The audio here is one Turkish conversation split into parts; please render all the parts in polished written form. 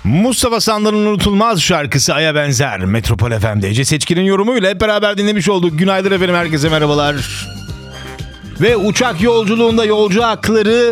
Mustafa Sandal'ın unutulmaz şarkısı Ay'a benzer. Metropol FM'de Ece Seçkin'in yorumuyla hep beraber dinlemiş olduk. Günaydın efendim, herkese merhabalar. Ve uçak yolculuğunda yolcu hakları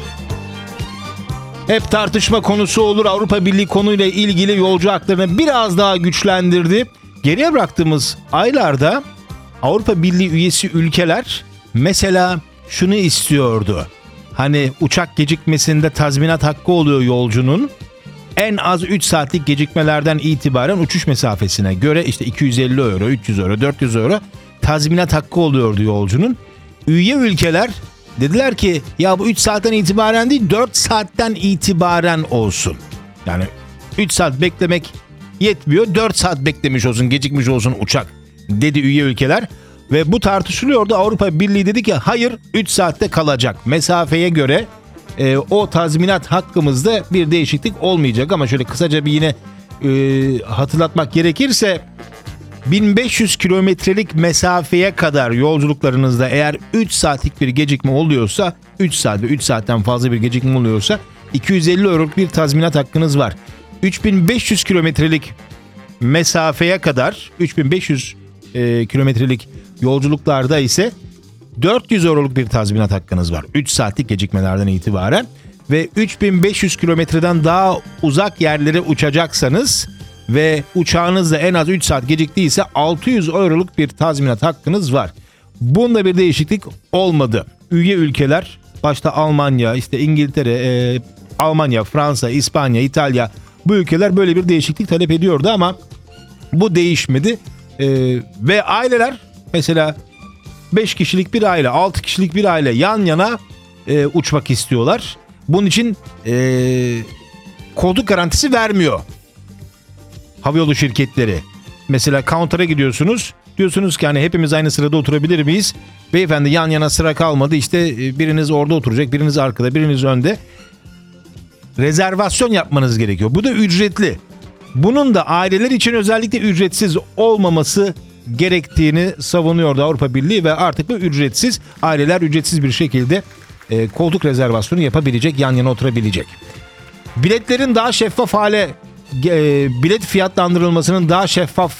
hep tartışma konusu olur. Avrupa Birliği konuyla ilgili yolcu haklarını biraz daha güçlendirdi. Geriye bıraktığımız aylarda Avrupa Birliği üyesi ülkeler mesela şunu istiyordu. Hani uçak gecikmesinde tazminat hakkı oluyor yolcunun. En az 3 saatlik gecikmelerden itibaren uçuş mesafesine göre işte 250 euro, 300 euro, 400 euro tazminat hakkı oluyordu yolcunun. Üye ülkeler dediler ki ya bu 3 saatten itibaren değil 4 saatten itibaren olsun. Yani 3 saat beklemek yetmiyor, 4 saat beklemiş olsun, gecikmiş olsun uçak dedi üye ülkeler. Ve bu tartışılıyordu. Avrupa Birliği dedi ki hayır, 3 saatte kalacak. Mesafeye göre o tazminat hakkımızda bir değişiklik olmayacak. Ama şöyle kısaca bir yine hatırlatmak gerekirse 1500 kilometrelik mesafeye kadar yolculuklarınızda eğer 3 saatlik bir gecikme oluyorsa, 3 saat ve 3 saatten fazla bir gecikme oluyorsa 250 euroluk bir tazminat hakkınız var. 3500 kilometrelik mesafeye kadar 3500 kilometrelik yolculuklarda ise 400 euroluk bir tazminat hakkınız var. 3 saatlik gecikmelerden itibaren ve 3500 kilometreden daha uzak yerlere uçacaksanız ve uçağınız da en az 3 saat geciktiyse 600 euroluk bir tazminat hakkınız var. Bunda bir değişiklik olmadı. Üye ülkeler başta Almanya, işte İngiltere, Almanya, Fransa, İspanya, İtalya, bu ülkeler böyle bir değişiklik talep ediyordu ama bu değişmedi. Ve aileler mesela 5 kişilik bir aile, 6 kişilik bir aile yan yana uçmak istiyorlar. Bunun için koltuk garantisi vermiyor havayolu şirketleri. Mesela counter'a gidiyorsunuz. Diyorsunuz ki hani hepimiz aynı sırada oturabilir miyiz? Beyefendi yan yana sıra kalmadı. İşte biriniz orada oturacak, biriniz arkada, biriniz önde. Rezervasyon yapmanız gerekiyor. Bu da ücretli. Bunun da aileler için özellikle ücretsiz olmaması gerektiğini savunuyordu Avrupa Birliği ve artık bu ücretsiz, aileler ücretsiz bir şekilde koltuk rezervasyonu yapabilecek, yan yana oturabilecek. Biletlerin daha şeffaf hale, bilet fiyatlandırılmasının daha şeffaf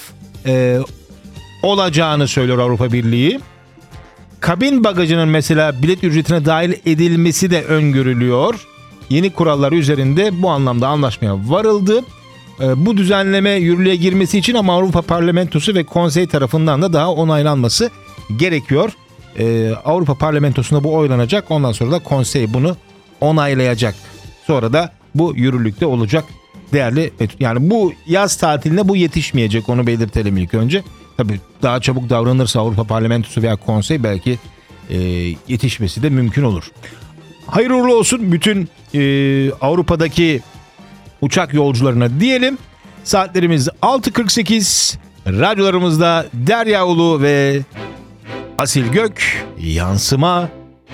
olacağını söylüyor Avrupa Birliği. Kabin bagajının mesela bilet ücretine dahil edilmesi de öngörülüyor. Yeni kurallar üzerinde bu anlamda anlaşmaya varıldı. Bu düzenleme yürürlüğe girmesi için ama Avrupa Parlamentosu ve Konsey tarafından da daha onaylanması gerekiyor. Avrupa Parlamentosu'nda bu oylanacak. Ondan sonra da Konsey bunu onaylayacak. Sonra da bu yürürlükte olacak değerli. Yani bu yaz tatiline bu yetişmeyecek, onu belirtelim ilk önce. Tabii daha çabuk davranırsa Avrupa Parlamentosu veya Konsey belki yetişmesi de mümkün olur. Hayırlı uğurlu olsun bütün Avrupa'daki uçak yolcularına diyelim. Saatlerimiz 6.48. Radyolarımızda Derya Ulu ve Asil Gök, Yansıma.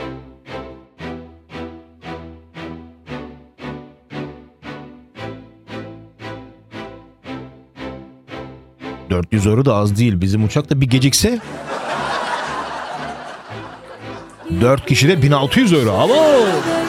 €400 da az değil. Bizim uçakta bir gecikse 4 kişide €1600. Ama